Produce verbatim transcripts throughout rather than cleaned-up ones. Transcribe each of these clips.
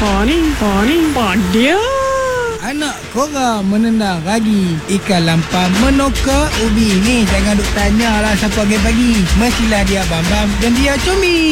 Ha ni, ha ni, padia. Anak korang menendang ragi ikan lampam menoka ubi. Ni jangan duk tanya lah siapa pagi-pagi. Mestilah dia Bambam dan dia Combi.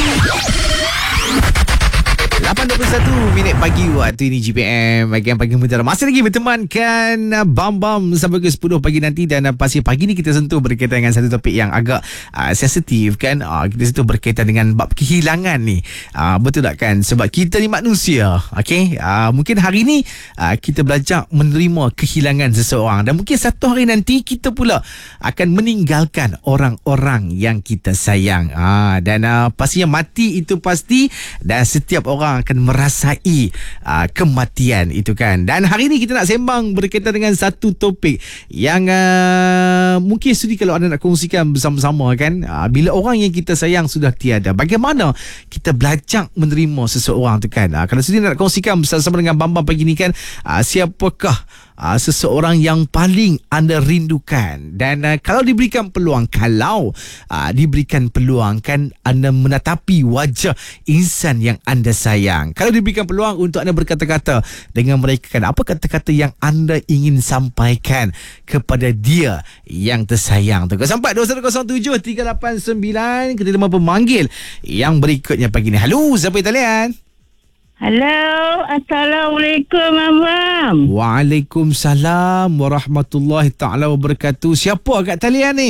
lapan dua puluh satu minit pagi waktu ini G P M bahagian pagi mutiara masih lagi bertemankan Bam Bam sampai ke sepuluh pagi nanti. Dan uh, pasti pagi ni kita sentuh berkaitan dengan satu topik yang agak uh, sensitif kan. uh, kita sentuh berkaitan dengan bab kehilangan ni. uh, betul tak kan, sebab kita ni manusia. Okay, uh, mungkin hari ni uh, kita belajar menerima kehilangan seseorang, dan mungkin satu hari nanti kita pula akan meninggalkan orang-orang yang kita sayang. uh, dan uh, pastinya mati itu pasti, dan setiap orang akan merasai uh, kematian itu kan. Dan hari ni kita nak sembang berkaitan dengan satu topik yang uh, mungkin sudi kalau anda nak kongsikan bersama-sama kan. uh, Bila orang yang kita sayang sudah tiada, bagaimana kita belajar menerima seseorang tu kan. uh, Kalau sudi nak kongsikan bersama dengan Bambang pagi ni kan, uh, siapakah uh, seseorang yang paling anda rindukan. Dan uh, kalau diberikan peluang, kalau uh, diberikan peluang kan, anda menatapi wajah insan yang anda sayang. Kalau diberikan peluang untuk anda berkata-kata dengan mereka kan, apa kata-kata yang anda ingin sampaikan kepada dia yang tersayang tu. Sampai dua satu kosong tujuh tiga lapan sembilan. Kita terima pemanggil yang berikutnya pagi ni. Halo, siapa di talian? Hello, Assalamualaikum Abang. Waalaikumsalam warahmatullahi taala wabarakatuh. Siapa kat talian ni?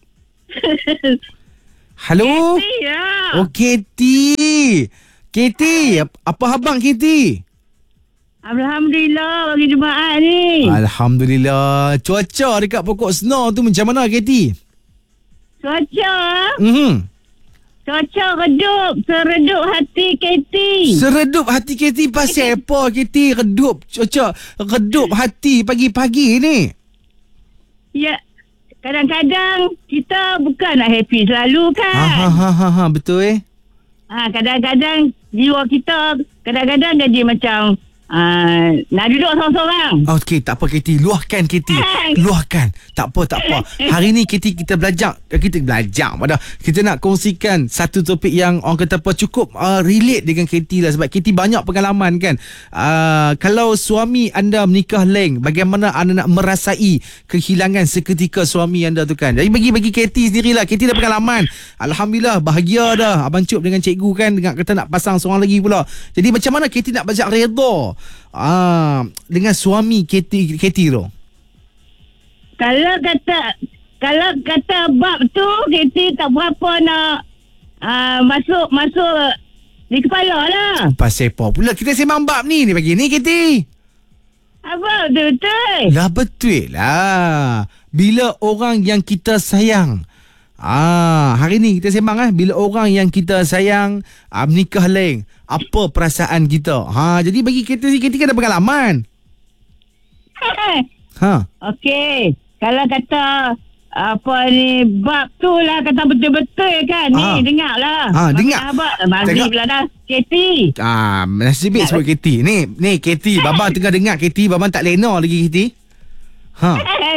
Halo? Katie ya. Oh, Katie. Katie, apa khabar Katie? Alhamdulillah bagi Jumaat ni. Alhamdulillah. Cuaca dekat pokok snow tu macam mana Katie? Cuaca? Mhm. Cuaca redup, seredup hati Katie. Seredup hati Katie pasal apa Katie? Redup cuaca, redup hati pagi-pagi ni. Ya, kadang-kadang kita bukan nak happy selalu kan. Ha ha ha ha, betul eh? Ha, kadang-kadang jiwa kita kadang-kadang jadi macam uh, nak duduk seorang-seorang. Okey, tak apa Katie, luahkan Katie. Luahkan. Tak apa, tak apa. Hari ni Katie kita belajar, kita belajar pada kita nak kongsikan satu topik yang orang kata apa cukup uh, relate dengan Katie lah, sebab Katie banyak pengalaman kan. Uh, kalau suami anda menikah leng, bagaimana anda nak merasai kehilangan seketika suami anda tu kan. Jadi bagi bagi Katie sendirilah, Katie dah pengalaman. Alhamdulillah bahagia dah abang Cuk dengan cikgu kan, dengan kata nak pasang seorang lagi pula. Jadi macam mana Katie nak belajar redha Ah, dengan suami Katie, Katie tu? Kalau kata kalau kata bab tu Katie tak berapa nak uh, masuk masuk di kepala lah. Pasal apa pula kita sembang bab ni ni pagi ni Katie? Apa betul-betul? Lah betul lah. Bila orang yang kita sayang, Ah, hari ni kita sembang eh, bila orang yang kita sayang ah, menikah leng, apa perasaan kita? Ha, jadi bagi kita kita kan ada pengalaman. Ha. Okey, kalau kata apa ni bab tu lah kata betul-betul kan ni, ha. dengar lah. Ha, dengar. Maghrib lah dah Katie. Ah, nasib baik sebut Katie. Ni, ni Katie, Babang tengah dengar Katie, Babang tak lena lagi Katie. Ha.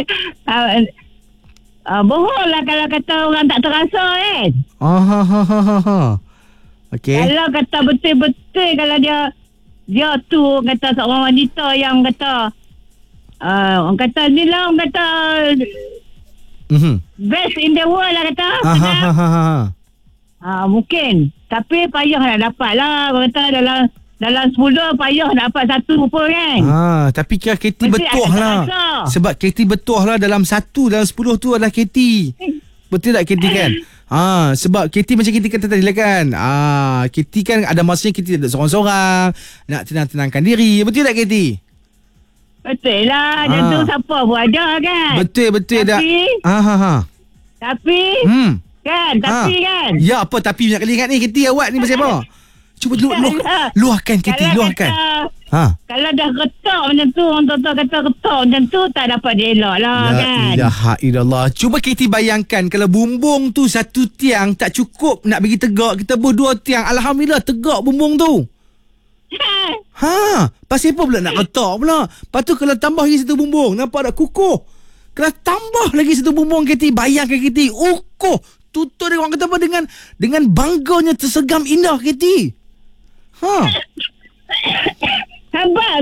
Uh, bohong lah kalau kata orang tak terasa kan. Ah, ha, ha, ha, ha. Okey. Kalau kata betul-betul, kalau dia dia tu kata seorang wanita yang kata uh, orang kata ni lah, orang kata mm-hmm. best in the world lah kata. Ah, ha, ha, ha, ha. Uh, mungkin. Tapi payah nak dapat lah. Orang kata dalam dalam sepuluh payah nak dapat satu pun kan. Ah, tapi kira Katie mesti betul lah. rasa. Sebab Katie betul lah dalam satu dalam sepuluh tu adalah Katie. Betul tak Katie kan? Ah, sebab Katie macam Katie kata tadi lah kan. Ah, Katie kan ada masanya Katie ada seorang-seorang, nak tenang-tenangkan diri. Betul tak Katie? Betul lah. Dan Ah. tu siapa pun ada kan. Betul-betul dah. Tapi Ah, ha, ha. Tapi Hmm. Kan Tapi ha. kan Ya apa tapi banyak kali ingat ni Katie awak ni pasal apa? Cuba lu, lu, luahkan Katie, kalau luahkan. kata, Ha. Kalau dah retak macam tu, orang tua kata retak macam tu, tak dapat dielak lah La kan. ilaha illallah. Cuba Katie bayangkan kalau bumbung tu satu tiang tak cukup nak bagi tegak, kita berdua tiang. Alhamdulillah tegak bumbung tu. Ha, pasal apa pula nak retak pula? Lepas tu kalau tambah lagi satu bumbung, nampak tak kukuh. Kalau tambah lagi satu bumbung Katie, bayangkan Katie, ukuh. Tutur dia orang kata apa, dengan dengan bangganya tersegam indah Katie. Ha.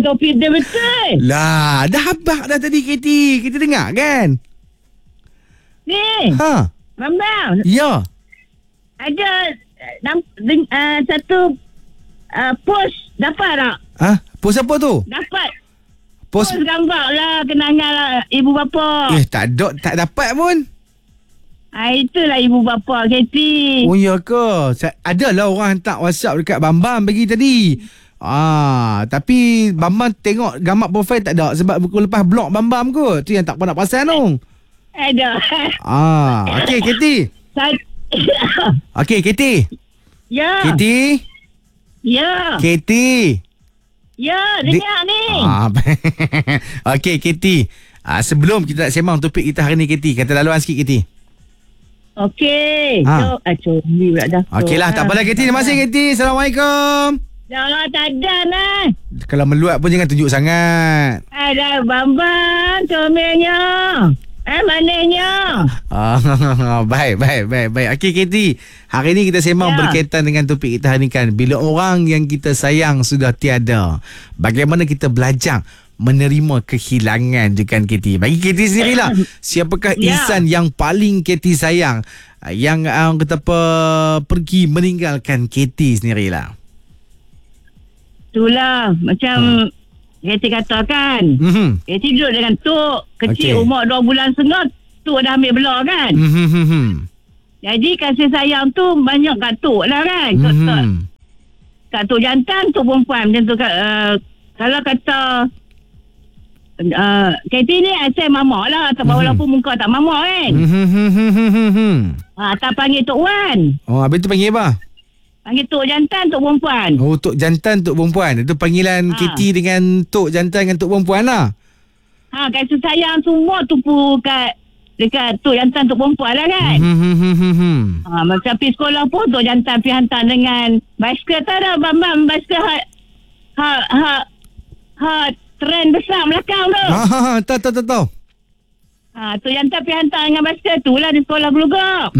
topik dia betul. Lah, dah habaq dah tadi K T. Kita dengar kan? Ni, Ha. Bambang, Ya. ada nam, deng, uh, satu uh, post dapat tak? Ha? Pos apa tu? Dapat. Pos Post gambar lah kenangan lah ibu bapa. Eh, tak ada, tak dapat pun. Ah, itulah ibu bapa K T. Oh, ya ke? Sa- Adalah orang hantar WhatsApp dekat Bambang bagi tadi. Ah, tapi Bambang tengok gambar profil tak ada sebab buku lepas blok Bambang kot. Tu yang tak pernah perasan tu. Ada. Ah, okey K T. Sa- Okey K T. ya. K T. Ya. K T. Ya, dengar ni. Ah, okey K T. Ah, sebelum kita nak sembang topik kita hari ni K T, kata laluan sikit K T. Okey. Ha. So, ah, combi pula dah. Okeylah, tak apalah K T. Terima kasih K T. Assalamualaikum. Jangan tak ada lah. Kalau meluat pun jangan tunjuk sangat. Ada Bambang, comelnya. Eh, mananya? Ah, baik, baik, baik, baik. Okey K T, hari ni kita sembang Ya. berkaitan dengan topik kita hari ni kan. Bila orang yang kita sayang sudah tiada, bagaimana kita belajar menerima kehilangan je kan K T. Bagi K T sendirilah, siapakah Ya. insan yang paling K T sayang, yang uh, kata apa, pergi meninggalkan K T sendirilah? Itulah, macam K T katakan. Mhm. K T duduk dengan Tok. Kecil, Okey. umur dua bulan setengah. Tok dah ambil belah kan. Mhm. Jadi kasih sayang tu banyak kat Tok lah kan. Tok, tok, Mhm. kat Tok jantan, Tok perempuan. Macam tu. Uh, kalau kata uh, K T ni saya mama lah. Tak Mhm. walaupun muka tak mama kan. Mhm. Ha, tak panggil Tok Wan. Oh, habis tu panggil apa? Panggil Tok jantan, Tok perempuan. Oh, Tok Jantan, Tok Perempuan. Itu panggilan Ha. K T dengan Tok Jantan dengan Tok Perempuan lah. Ha, kasih sayang semua tu pun kat dekat Tok jantan, Tok perempuan lah kan. Hmm. Ha, macam pergi sekolah pun Tok jantan pergi hantar dengan basikal. Tak ada Bambang, basikal ha, ha, ha, ha tren besar belakang tu. Ha, ha, ha. Tahu, tahu, tahu, tahu. Ha, Tok jantan pergi hantar dengan basikal tu lah di sekolah Gelugap.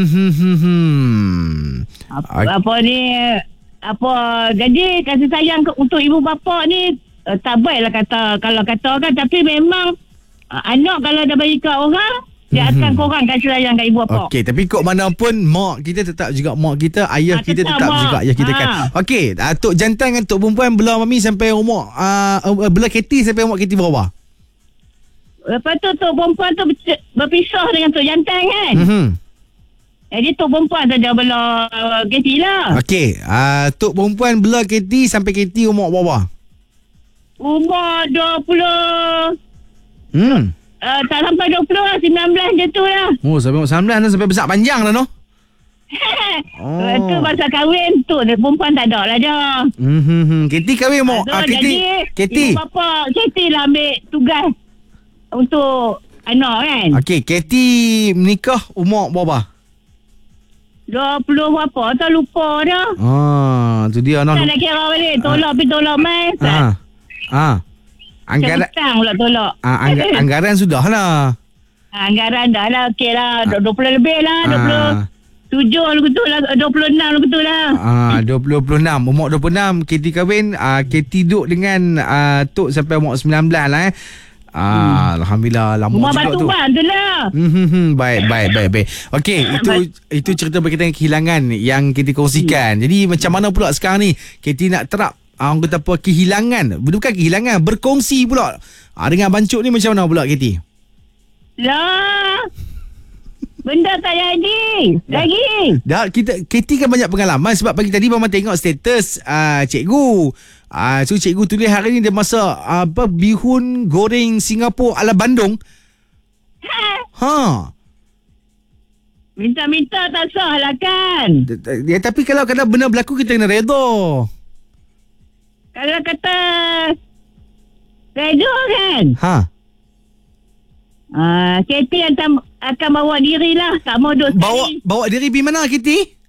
Hmm. Apa, apa ni, apa, jadi kasih sayang ke, untuk ibu bapa ni uh, tak baiklah kata, kalau kata kan, tapi memang uh, anak kalau dah bagi kat orang, dia Mhm. akan korang kasih sayang kat ibu bapa. Okey, tapi kok mana pun mak kita tetap juga mak kita, ayah Ah, kita tetap tetap mak. juga ayah kita kan. Ha. Okey, uh, Tok Jantan dengan Tok Perempuan belah mami sampai umur uh, uh, belah K T sampai umur K T berapa? Lepas tu Tok perempuan tu ber- berpisah dengan Tok jantan kan. Mhm. Jadi Tok perempuan saja belah uh, K T lah. Okey, uh, Tok Perempuan belah K T sampai K T umur berapa? Umur dua puluh, Hmm. uh, tak sampai dua puluh lah, sembilan belas je tu lah. Oh, sampai umur sembilan belas dah, sampai besar panjang dah noh. Oh. Lepas tu masa kahwin tu perempuan tak ada lah je. Hmm. K T kahwin umur So, ah, K T. jadi K T. ibu bapa K T lah ambil tugas untuk anak kan. Okey, K T menikah umur berapa? dua puluh berapa tak lupa dah. Ah, tu dia noh. Tak nak kira balik. Tolak pergi tolak mai. Ah. Ah. Anggaran Hutang pula tolak. ah, angg- anggaran sudah lah. Anggaran dah lah. Okey lah. dua puluh lebih lah. dua puluh Ah. tujuh lu betul lah. dua puluh enam lu betul lah. Ah, dua puluh enam umur dua puluh enam K T kahwin, ah, K T duduk dengan ah, Tok sampai umur sembilan belas lah eh. Ah, alhamdulillah lama Rumah juga batu tu. ban tu lah. Hmm, hmm, hmm. Baik, baik, baik, baik. Okey, itu itu cerita berkaitan dengan kehilangan yang kita kongsikan. Jadi macam mana pula sekarang ni K T nak terap ah, orang kata apa, kehilangan, bukan kehilangan, berkongsi pula ah, dengan Bancuk ni macam mana pula K T? Lah. Benda tak jadi. Lagi. Dah kita K T kan banyak pengalaman sebab pagi tadi mama tengok status uh, cikgu. Ah uh, so cikgu tulis hari ni dia masak uh, apa bihun goreng Singapura ala Bandung. Ha. Minta-minta tak sah lah kan. Ya, tapi kalau kalau benda berlaku kita kena redha. Kalau kata redo kan. Ha. Ah, K T akan, akan bawa diri lah. Tak mau duduk Bawa sekali. bawa diri pergi mana K T?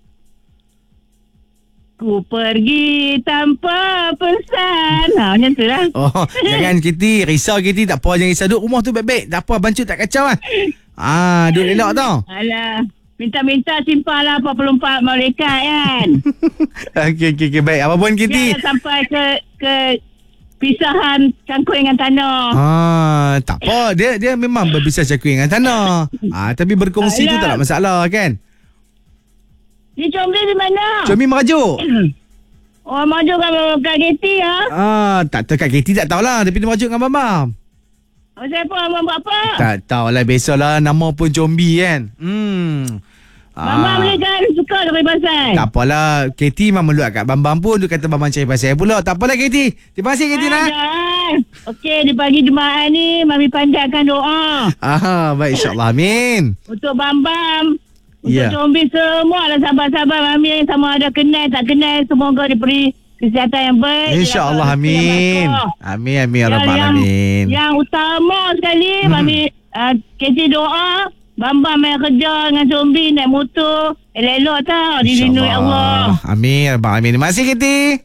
Ku pergi tanpa pesan. Ha, macam tu lah. Oh, jangan K T, risau K T, tak apa, jangan risau, duduk rumah tu baik-baik. Tak apa, Bancuk tak kacau lah. Ah, duduk elok tau. Alah. Minta-minta simpan lah empat puluh empat malaikat kan. Okey, okey, okey, baik. Apa pun K T. Biar sampai ke ke pisahan cangkul dengan tanah. Ah, tak apa. Dia dia memang berpisah cakul dengan tanah. Ah, tapi berkongsi tu tak ada masalah kan? Ni comel di mana? Comi merajuk. Oh, maju kat kat K T ya. Ah, tak tahu kat K T tak tahulah. Tapi dia merajuk dengan Bambam. Oh, siapa abang buat apa? Tak tahulah. Biasalah nama pun Combi kan. Hmm. Bambam ni kan suka dah pasal. Tak apalah. K T memang meluat kat Bambam pun. Dia kata Bambam cari pasal pula. Tak apalah K T. Terima kasih K T nak. Okey, di pagi Jumaat ni Mami pandaikan doa. Ah, baik insyaAllah. Amin. Untuk Bambam. Untuk Ya. Combi semua lah sahabat-sahabat Mami yang sama ada kenal tak kenal. Semoga diberi kesihatan yang baik. InsyaAllah. Amin. Amin. Amin. Ya Rabbal yang, Alamin. yang utama sekali hmm. Mami uh, K T doa Bambam yang kerja dengan zombie naik motor elok-elok tau dilindungi Allah. Amin. Rabbal Alamin. Terima kasih K T.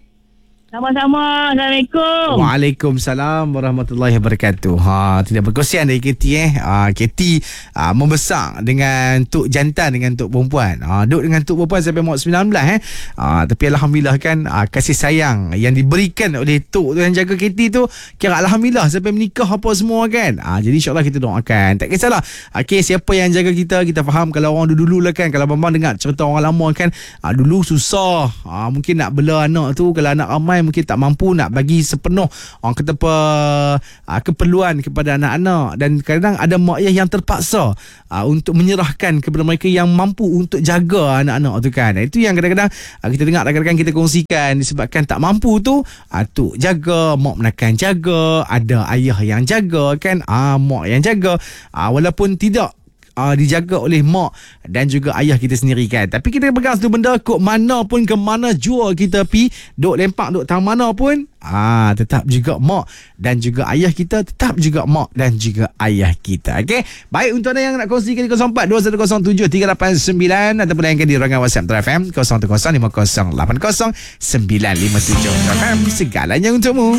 Sama-sama. Assalamualaikum. Waalaikumsalam warahmatullahi wabarakatuh. Ha, tidak berkongsian dari K T eh. Ha, K T ha, membesar dengan tok jantan dengan tok perempuan. Ha, duduk dengan tok perempuan sampai umur sembilan belas eh. Ha, tapi alhamdulillah kan ha, kasih sayang yang diberikan oleh tok tu yang jaga K T tu kira alhamdulillah sampai menikah apa semua kan. Ha, jadi insyaAllah kita doakan. Tak kisahlah. Okey, siapa yang jaga kita, kita faham kalau orang dulu-dulu lah kan. Kalau Bambang dengar cerita orang lama kan, ha, dulu susah. Ha, mungkin nak bela anak tu kalau anak ramai mungkin tak mampu nak bagi sepenuh orang kata apa uh, keperluan kepada anak-anak, dan kadang ada mak ayah yang terpaksa uh, untuk menyerahkan kepada mereka yang mampu untuk jaga anak-anak tu kan. Itu yang kadang-kadang uh, kita dengar kadang-kadang kita kongsikan disebabkan tak mampu tu uh, tok jaga, mak menakan jaga, ada ayah yang jaga kan, uh, mak yang jaga uh, walaupun tidak Uh, dijaga oleh mak dan juga ayah kita sendiri kan. Tapi kita pegang satu benda, kok mana pun ke mana jua kita pi, duk lempak duk tang mana pun, ah tetap juga mak dan juga ayah kita, tetap juga mak dan juga ayah kita. Okey. Baik, untuk anda yang nak kongsikan di kosong empat dua satu kosong tujuh tiga lapan sembilan ataupun layankan di rangan WhatsApp True F M kosong satu kosong lima kosong lapan kosong sembilan lima tujuh. True F M, segalanya untukmu.